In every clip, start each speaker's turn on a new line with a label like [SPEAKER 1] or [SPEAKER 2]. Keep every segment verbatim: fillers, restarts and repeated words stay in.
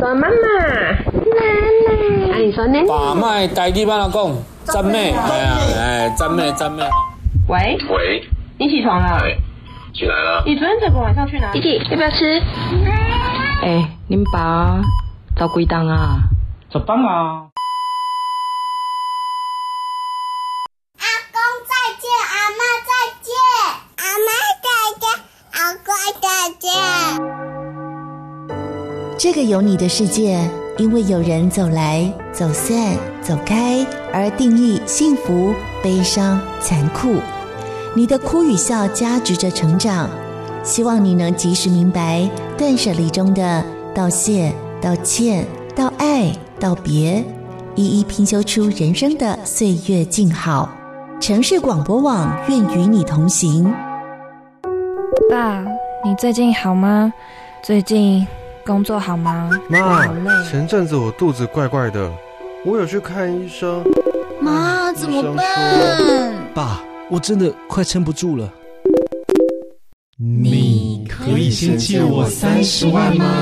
[SPEAKER 1] 说妈妈，妈妈。啊，你说奶奶。
[SPEAKER 2] 把脉台语帮他讲，赞美，哎呀，哎，赞美赞美。
[SPEAKER 1] 喂
[SPEAKER 3] 喂，
[SPEAKER 1] 你起床了？
[SPEAKER 3] 哎，起来了。
[SPEAKER 1] 你昨天整个晚上去哪里？弟弟要不要吃？
[SPEAKER 4] 哎、欸，恁爸走几档啊？
[SPEAKER 2] 十档啊。
[SPEAKER 5] 阿公再见，阿嬷再见，阿嬷再见，阿公再见。
[SPEAKER 6] 这个有你的世界，因为有人走来走散走开而定义幸福、悲伤、残酷。你的哭与笑加值着成长，希望你能及时明白断舍离中的道谢、道歉、道爱、道别，一一拼修出人生的岁月静好。城市广播网愿与你同行。
[SPEAKER 7] 爸，你最近好吗？最近工作好吗？
[SPEAKER 8] 妈，前阵子我肚子怪怪的，我有去看医生。
[SPEAKER 9] 妈，怎么办？
[SPEAKER 10] 爸，我真的快撑不住了。
[SPEAKER 11] 你可以先借我三十万吗？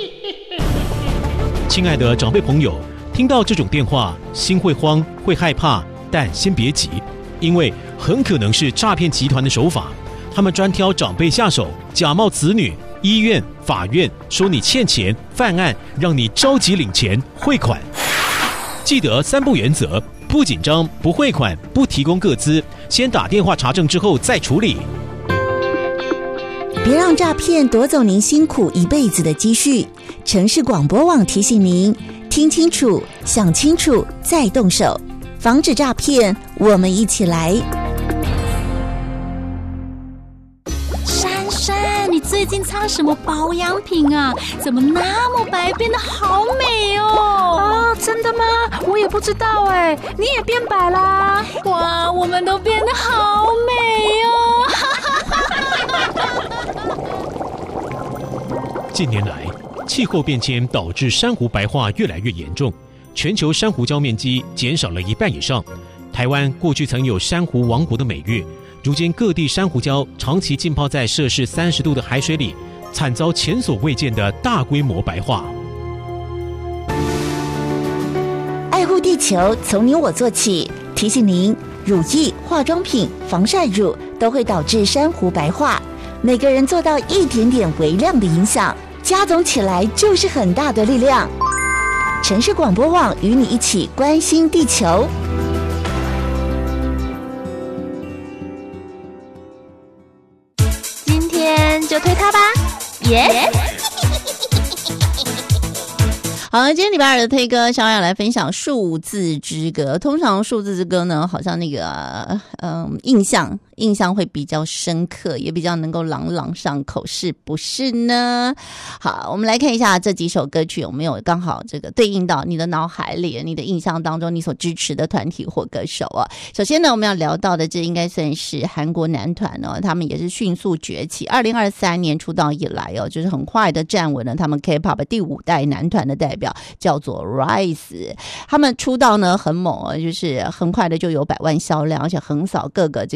[SPEAKER 12] 亲爱的长辈朋友，听到这种电话，心会慌，会害怕，但先别急，因为很可能是诈骗集团的手法。他们专挑长辈下手，假冒子女、医院、法院，说你欠钱、犯案，让你着急领钱汇款。记得三不原则：不紧张、不汇款、不提供个资，先打电话查证之后再处理。
[SPEAKER 6] 别让诈骗夺走您辛苦一辈子的积蓄。城市广播网提醒您：听清楚、想清楚再动手，防止诈骗，我们一起来。
[SPEAKER 9] 你最近擦什么保养品啊？怎么那么白，变得好美哦！
[SPEAKER 13] 啊，真的吗？我也不知道哎。你也变白啦！
[SPEAKER 9] 哇，我们都变得好美
[SPEAKER 12] 哦！近年来，气候变迁导致珊瑚白化越来越严重，全球珊瑚礁面积减少了一半以上。台湾过去曾有珊瑚王国的美誉。如今各地珊瑚礁长期浸泡在摄氏三十度的海水里，惨遭前所未见的大规模白化。
[SPEAKER 6] 爱护地球从你我做起，提醒您，乳液、化妆品、防晒乳都会导致珊瑚白化，每个人做到一点点微量的影响，加总起来就是很大的力量。城市广播网与你一起关心地球。
[SPEAKER 9] 就推它吧，耶、yeah!
[SPEAKER 14] 好，今天礼拜二的推歌，小雅来分享数字之歌。通常数字之歌呢，好像那个嗯印象印象会比较深刻，也比较能够朗朗上口，是不是呢？好，我们来看一下这几首歌曲有没有刚好这个对应到你的脑海里、你的印象当中，你所支持的团体或歌手啊。首先呢，我们要聊到的这应该算是韩国男团哦，他们也是迅速崛起。二零二三年出道以来哦，就是很快的站稳了他们 K-pop 第五代男团的代表，叫做 Rise。他们出道呢很猛哦，就是很快的就有百万销量，而且横扫各个这